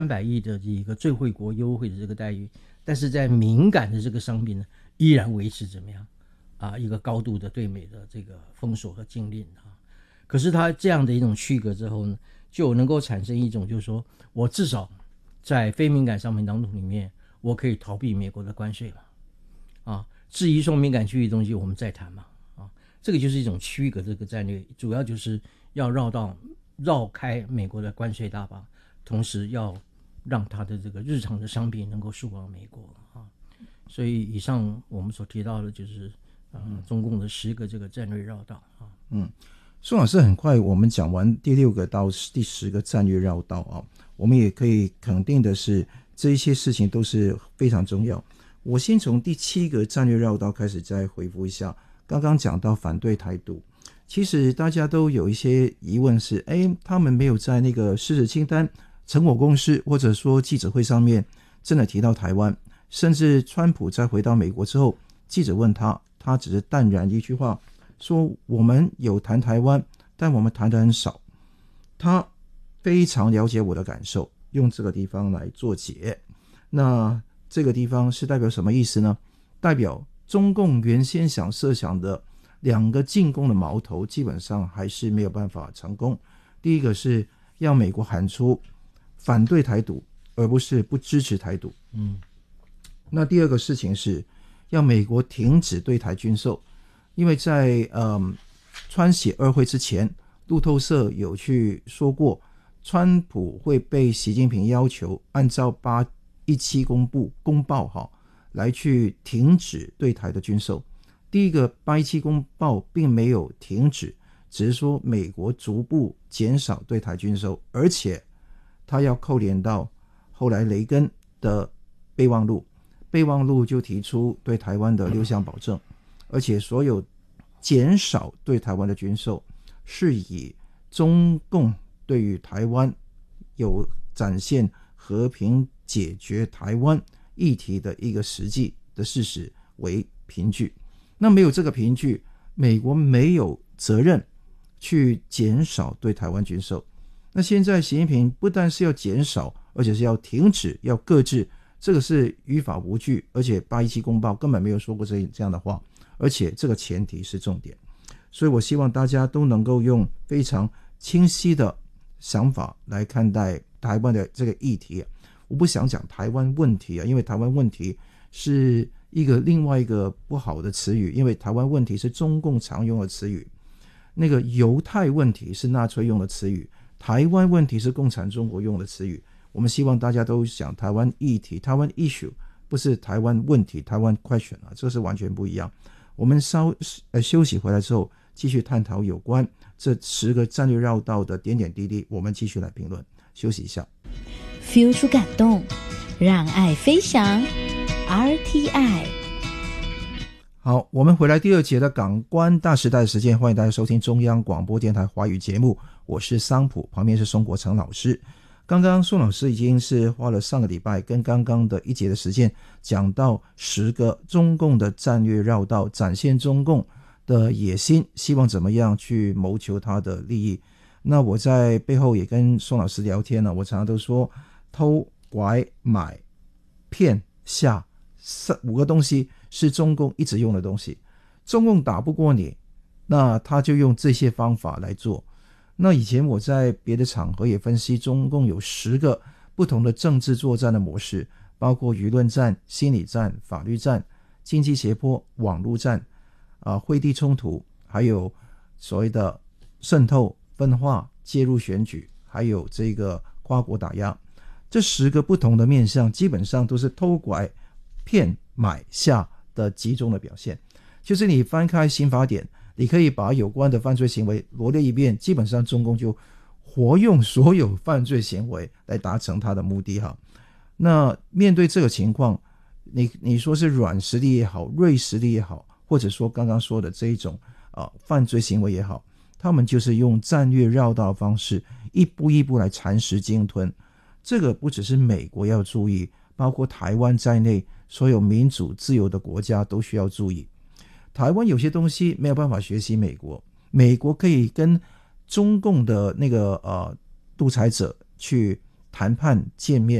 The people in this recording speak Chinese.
300亿的这个最惠国优惠的这个待遇，但是在敏感的这个商品呢，依然维持怎么样一个高度的对美的这个封锁和禁令可是它这样的一种区隔之后呢，就能够产生一种就是说我至少在非敏感商品当中里面，我可以逃避美国的关税嘛至于说敏感区域的东西我们再谈嘛这个就是一种区隔这个战略，主要就是要绕开美国的关税大坝，同时要让它的这个日常的商品能够输往美国所以以上我们所提到的就是中共的10个这个战略绕道宋老师，很快我们讲完第6个到第10个战略绕道我们也可以肯定的是，这一些事情都是非常重要。我先从第7个战略绕道开始再回复一下。刚刚讲到反对台独，其实大家都有一些疑问是，他们没有在那个事实清单、成果公示或者说记者会上面真的提到台湾，甚至川普在回到美国之后，记者问他只是淡然一句话说我们有谈台湾，但我们谈得很少。他非常了解我的感受，用这个地方来做结。那这个地方是代表什么意思呢？代表中共原先设想的2个进攻的矛头基本上还是没有办法成功。第一个是要美国喊出反对台独，而不是不支持台独。那第二个事情是要美国停止对台军售，因为在川协2会之前，路透社有去说过，川普会被习近平要求按照817公报来去停止对台的军售。第一个817公报并没有停止，只是说美国逐步减少对台军售，而且他要扣连到后来雷根的备忘录，备忘录就提出对台湾的6项保证，而且所有减少对台湾的军售是以中共对于台湾有展现和平解决台湾议题的一个实际的事实为凭据。那没有这个凭据，美国没有责任去减少对台湾军售。那现在习近平不但是要减少，而且是要停止，要搁置，这个是于法无据，而且817公报根本没有说过这样的话，而且这个前提是重点。所以我希望大家都能够用非常清晰的想法来看待台湾的这个议题。我不想讲台湾问题因为台湾问题是另外一个不好的词语，因为台湾问题是中共常用的词语，那个犹太问题是纳粹用的词语，台湾问题是共产中国用的词语。我们希望大家都讲台湾议题，台湾 issue， 不是台湾问题，台湾 question 这是完全不一样。我们休息回来之后，继续探讨有关这10个战略绕道的点点滴滴，我们继续来评论。休息一下。 feel 出感动，让爱飞翔。RTI。 好，我们回来第2节的港湾大时代的时间，欢迎大家收听中央广播电台华语节目，我是桑普，旁边是宋国成老师。刚刚宋老师已经是花了上个礼拜跟刚刚的1节的时间，讲到10个中共的战略绕道，展现中共的野心，希望怎么样去谋求他的利益。那我在背后也跟宋老师聊天了，我常常都说偷拐买骗下5个东西是中共一直用的东西。中共打不过你，那他就用这些方法来做。那以前我在别的场合也分析，中共有10个不同的政治作战的模式，包括舆论战、心理战、法律战、经济胁迫、网络战、灰地冲突，还有所谓的渗透、分化、介入选举，还有这个跨国打压。这10个不同的面向，基本上都是偷拐骗买下的集中的表现。就是你翻开刑法典，你可以把有关的犯罪行为罗列一遍，基本上中共就活用所有犯罪行为来达成他的目的那面对这个情况，你说是软实力也好，锐实力也好，或者说刚刚说的这一种犯罪行为也好，他们就是用战略绕道的方式，一步一步来蚕食鲸吞。这个不只是美国要注意，包括台湾在内，所有民主自由的国家都需要注意。台湾有些东西没有办法学习美国，美国可以跟中共的那个独裁者去谈判见面